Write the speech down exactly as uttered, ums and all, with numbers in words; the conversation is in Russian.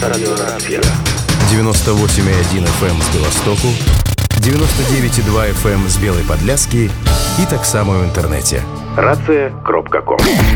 радиорацыя. девяносто восемь и один эф эм з Беластоку, девяносто девять и два эф эм з Белой Подляски и так само в интернете. рацыя кропка ком.